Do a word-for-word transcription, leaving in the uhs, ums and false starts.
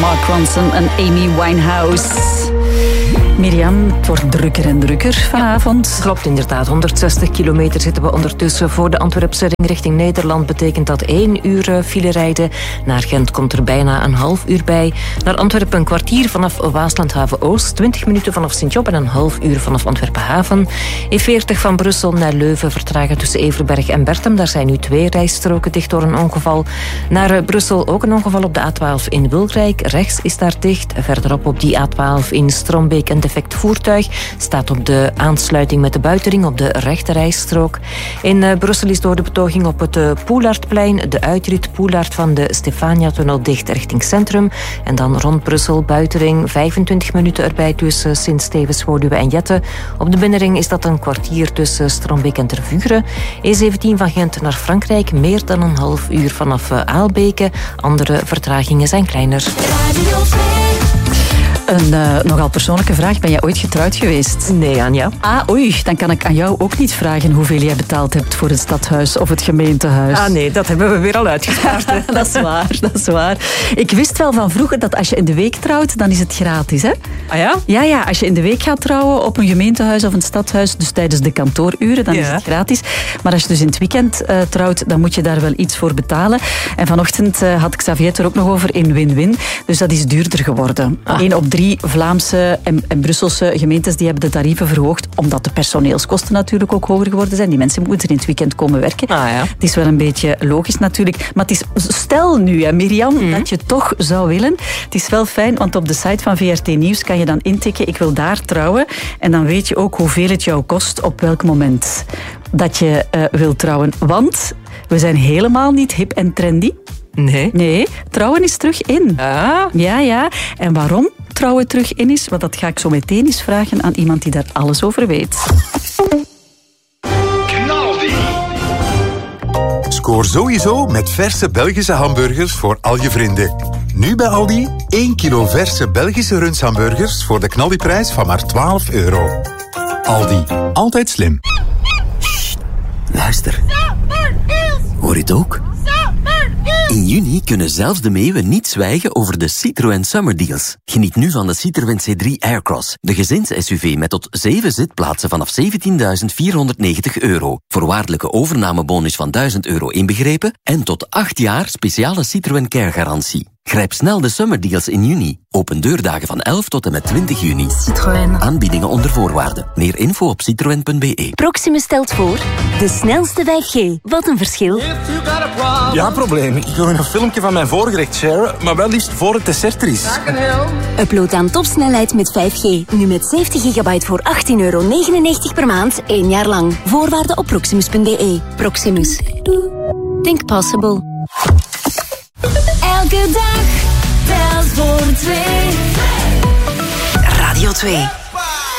Mark Ronson en Amy Winehouse. Mirjam, het wordt drukker en drukker vanavond. Ja, klopt inderdaad. honderdzestig kilometer zitten we ondertussen voor de Antwerpse ring richting Nederland. Betekent dat één uur file rijden. Naar Gent komt er bijna een half uur bij. Naar Antwerpen een kwartier vanaf Waaslandhaven Oost. twintig minuten vanaf Sint-Job en een half uur vanaf Antwerpen Haven. E veertig van Brussel naar Leuven vertragen tussen Everberg en Bertem. Daar zijn nu twee rijstroken dicht door een ongeval. Naar Brussel ook een ongeval op de A twaalf in Wilrijk. Rechts is daar dicht. Verderop op die A twaalf in Strombeek een defect voertuig. Staat op de aansluiting met de buitenring op de rechterrijstrook. In uh, Brussel is door de betoging op het uh, Poelaardplein de uitrit Poelaard van de Stefania-tunnel dicht richting centrum. En dan rond Brussel buitenring vijfentwintig minuten erbij tussen Sint-Stevens, Woluwe en Jette. Op de binnenring is dat een kwartier tussen Strombeek en Tervuren. E zeventien van Gent naar Frankrijk meer dan een half uur vanaf uh, Aalbeke. Andere vertragingen zijn kleiner. Radio Een uh, nogal persoonlijke vraag. Ben jij ooit getrouwd geweest? Nee, Anja. Ah, oei. Dan kan ik aan jou ook niet vragen hoeveel jij betaald hebt voor het stadhuis of het gemeentehuis. Ah nee, dat hebben we weer al uitgespaard. Dat is waar, dat is waar. Ik wist wel van vroeger dat als je in de week trouwt, dan is het gratis, hè? Ah ja? Ja, ja. Als je in de week gaat trouwen op een gemeentehuis of een stadhuis, dus tijdens de kantooruren, dan ja. is het gratis. Maar als je dus in het weekend uh, trouwt, dan moet je daar wel iets voor betalen. En vanochtend uh, had Xavier het er ook nog over in win-win. Dus dat is duurder geworden. Ah. Eén op drie Vlaamse en, en Brusselse gemeentes die hebben de tarieven verhoogd, omdat de personeelskosten natuurlijk ook hoger geworden zijn. Die mensen moeten in het weekend komen werken. Ah, ja. Het is wel een beetje logisch natuurlijk. Maar het is, stel nu, hè, Mirjam, mm. dat je toch zou willen. Het is wel fijn, want op de site van V R T Nieuws kan je dan intikken, ik wil daar trouwen. En dan weet je ook hoeveel het jou kost op welk moment dat je uh, wilt trouwen. Want we zijn helemaal niet hip en trendy. Nee. Nee, trouwen is terug in. Ah. Ja, ja. En waarom trouwen terug in is? Want dat ga ik zo meteen eens vragen aan iemand die daar alles over weet. Knaldi. Scoor sowieso met verse Belgische hamburgers voor al je vrienden. Nu bij Aldi één kilo verse Belgische rundshamburgers voor de knaldiprijs van maar twaalf euro. Aldi, altijd slim. Sst, luister. Hoor je het ook? In juni kunnen zelfs de meeuwen niet zwijgen over de Citroën Summer Deals. Geniet nu van de Citroën C drie Aircross, de gezins-S U V met tot zeven zitplaatsen vanaf zeventienduizend vierhonderdnegentig euro. Voorwaardelijke overnamebonus van duizend euro inbegrepen en tot acht jaar speciale Citroën Care garantie. Grijp snel de Summer Deals in juni. Open deurdagen van elf tot en met twintig juni. Citroën. Aanbiedingen onder voorwaarden. Meer info op citroen punt b e. Proximus stelt voor de snelste vijf G. Wat een verschil. Ja, probleem. Ik wil een filmpje van mijn voorgerecht sharen, maar wel liefst voor het dessert er is. Upload aan topsnelheid met vijf G. Nu met zeventig gigabyte voor achttien euro negenennegentig per maand, één jaar lang. Voorwaarden op proximus punt b e. Proximus. Think possible. Elke dag telt voor twee. Radio twee.